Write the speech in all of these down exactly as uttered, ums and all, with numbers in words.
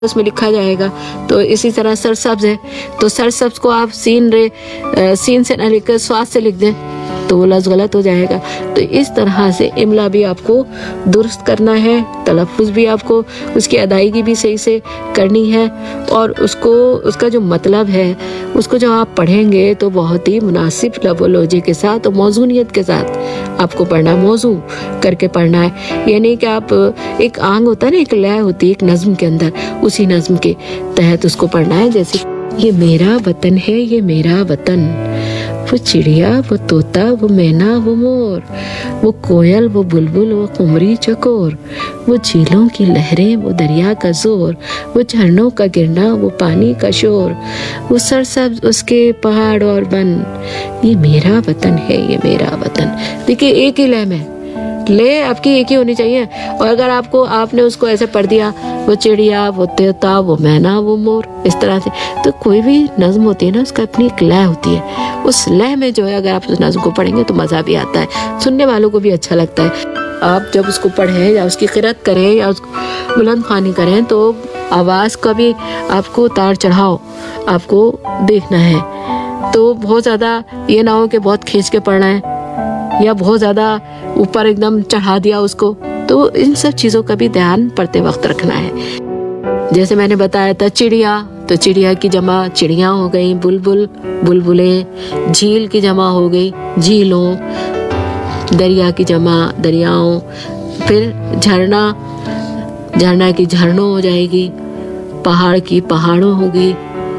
उसमें लिखा जाएगा। तो इसी तरह सरसब्ज है तो सरसब्ज को आप सीन रे सीन से न लिखकर स्वाद से लिख दें तो वो लफ्ज़ गलत हो जाएगा। तो इस तरह से इमला भी आपको दुरुस्त करना है, तलफ़ुज़ भी आपको उसकी अदायगी भी सही से करनी है और उसको उसका जो मतलब है उसको जब आप पढ़ेंगे तो बहुत ही मुनासिब लफ़ोलॉजी के साथ और मौज़ूनियत के साथ आपको पढ़ना, मौजू करके पढ़ना है। यानी कि आप एक आंग होता है ना, एक लय होती है एक नज़्म के अंदर, उसी नज़्म के तहत उसको पढ़ना है। जैसे ये मेरा वतन है, ये मेरा वतन, वो चिड़िया वो तोता वो मैना वो मोर, वो कोयल वो बुलबुल वो कुमरी चकोर, वो झीलों की लहरें वो दरिया का जोर, वो झरनों का गिरना वो पानी का शोर, वो सरसब्ज उसके पहाड़ और वन, ये मेरा वतन है, ये मेरा वतन। देखिए एक ही लय में ले आपकी एक ही होनी चाहिए। और अगर आपको आपने उसको ऐसे पढ़ दिया, वो चिड़िया वो तोता वो मैना वो मोर, इस तरह से, तो कोई भी नज़्म होती है ना उसका अपनी एक लय होती है। उस लय में जो है अगर आप उस नज़्म को पढ़ेंगे तो मज़ा भी आता है, सुनने वालों को भी अच्छा लगता है। आप जब उसको पढ़ें या उसकी क़िरात करें या उसको बुलंद ख़्वानी करें तो आवाज़ का भी आपको उतार चढ़ाव आपको देखना है। तो बहुत ज़्यादा ये ना हो कि बहुत खींच के पढ़ना है या बहुत ज़्यादा ऊपर एकदम चढ़ा दिया उसको, तो इन सब चीज़ों का भी ध्यान पढ़ते वक्त रखना है। जैसे मैंने बताया था चिड़िया, तो चिड़िया की जमा चिड़िया हो गई, बुलबुल बुलबुलें, झील की जमा हो गई झीलों, दरिया की जमा दरियाओं, फिर झरना झरना की झरनों हो जाएगी, पहाड़ की पहाड़ों होगी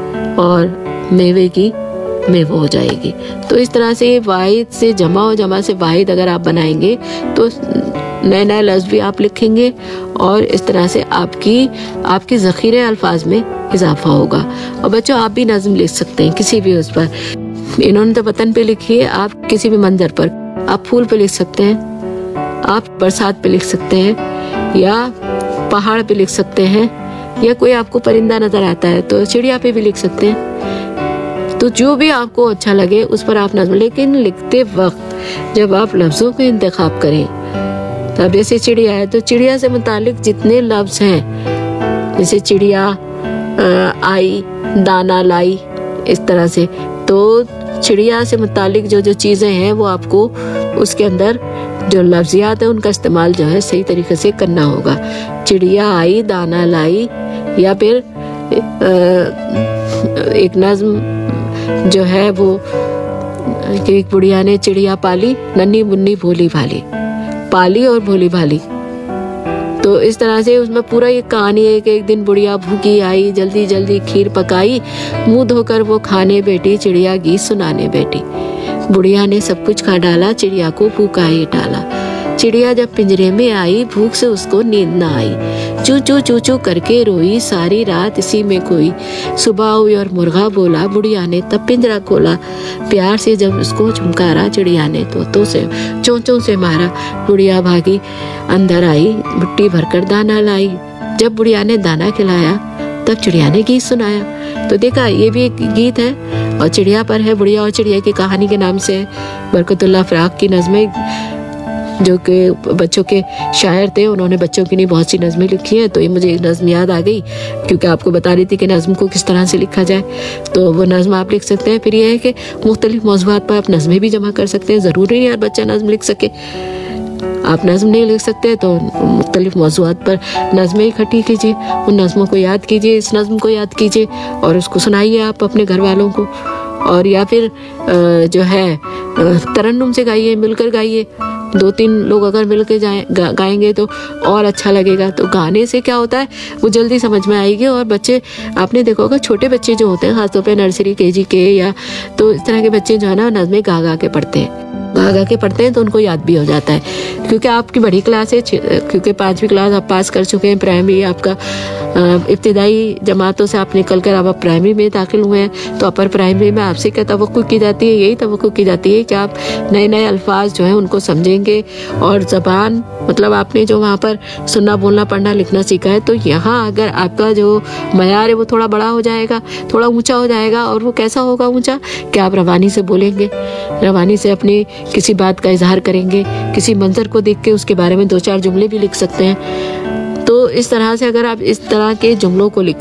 और मेवे की मेवो हो जाएगी। तो इस तरह से वाहिद से जमा और जमा से वाहिद अगर आप बनाएंगे तो नए नए लफ्ज़ भी आप लिखेंगे और इस तरह से आपकी आपकी ज़ख़ीरे अल्फाज में इजाफा होगा। और बच्चों आप भी नज़्म लिख सकते हैं किसी भी उस पर, इन्होंने तो वतन पे लिखी है, आप किसी भी मंजर पर, आप फूल पे लिख सकते हैं, आप बरसात पे लिख सकते हैं या पहाड़ पे लिख सकते हैं या कोई आपको परिंदा नज़र आता है तो चिड़िया पे भी लिख सकते हैं। तो जो भी आपको अच्छा लगे उस पर आप नज़्म, लेकिन लिखते वक्त जब आप लफ्ज़ों का इंतखाब करें, तब जैसे चिड़िया है तो चिड़िया से मुतालिक जितने लफ्ज़ हैं, जैसे चिड़िया आई दाना लाई, इस तरह से, तो चिड़िया से मुतालिक जो जो चीज़ें हैं वो आपको उसके अंदर जो लफ्ज़ियात है उनका इस्तेमाल जो है सही तरीके से करना होगा। चिड़िया आई दाना लाई, या फिर एक नज़्म जो है वो कि एक बुढ़िया ने चिड़िया पाली, नन्ही मुन्नी भोली भाली, पाली और भोली भाली। तो इस तरह से उसमें पूरा ये कहानी है कि एक दिन बुढ़िया भूखी आई, जल्दी जल्दी खीर पकाई, मुंह धोकर वो खाने बैठी, चिड़िया गीत सुनाने बैठी। बुढ़िया ने सब कुछ खा डाला, चिड़िया को भूखा ही डाला। चिड़िया जब पिंजरे में आई, भूख से उसको नींद ना आई, चू चू चू चू करके रोई, सारी रात इसी में खोई। सुबह हुई और मुर्गा बोला, बुढ़िया ने तब पिंजरा खोला, प्यार से जब उसको झुमकारा, चिड़िया ने तोतों से चोंचों से मारा। बुढ़िया भागी अंदर आई, मिट्टी भरकर दाना लाई, जब बुढ़िया ने दाना खिलाया तब चिड़िया ने गीत सुनाया। तो देखा ये भी एक गीत है और चिड़िया पर है, बुढ़िया और चिड़िया की कहानी के नाम से बरकतुल्लाह फ़राक की नज़में जो कि बच्चों के शायर थे, उन्होंने बच्चों की नहीं बहुत सी नज़में लिखी हैं। तो ये मुझे एक नज़म याद आ गई क्योंकि आपको बता रही थी कि नज़म को किस तरह से लिखा जाए, तो वो नज़म आप लिख सकते हैं। फिर ये है कि मुख्तलिफ मौज़ूआत पर आप नज़में भी जमा कर सकते हैं, ज़रूरी नहीं हर बच्चा नज़म लिख सके। आप नज़म नहीं लिख सकते तो मुख्तलिफ मौज़ूआत पर नज़में इकट्ठी कीजिए, उन नज़मों को याद कीजिए, इस नज़म को याद कीजिए और उसको सुनाइए आप अपने घर वालों को। और या फिर जो है तरन्नुम से गाइए, मिलकर गाइए, दो तीन लोग अगर मिल के जाए गा, गाएंगे तो और अच्छा लगेगा। तो गाने से क्या होता है वो जल्दी समझ में आएगी। और बच्चे आपने देखा होगा छोटे बच्चे जो होते हैं खासतौर पे नर्सरी केजी के या तो इस तरह के बच्चे जो है ना नज़में गा गा के पढ़ते हैं, गा गा के पढ़ते हैं तो उनको याद भी हो जाता है। क्योंकि आपकी बड़ी क्लास है, क्योंकि पाँचवीं क्लास आप पास कर चुके हैं, प्राइमरी आपका इब्तिदाई जमातों से आप निकल कर आप प्राइमरी में दाखिल हुए हैं, तो अपर प्राइमरी में आपसे क्या तवक्को की जाती है, यही तवक्को की जाती है कि आप नए नए अल्फाज जो हैं उनको समझेंगे और ज़बान मतलब आपने जो वहाँ पर सुनना बोलना पढ़ना लिखना सीखा है तो यहाँ अगर आपका जो मयार है वो थोड़ा बड़ा हो जाएगा, थोड़ा ऊंचा हो जाएगा। और वो कैसा होगा ऊंचा कि आप रवानी से बोलेंगे, रवानी से अपनी किसी बात का इजहार करेंगे, किसी मंजर को देख के उसके बारे में दो चार जुमले भी लिख सकते हैं। तो तो इस तरह से अगर आप इस तरह के जुमलों को लिखें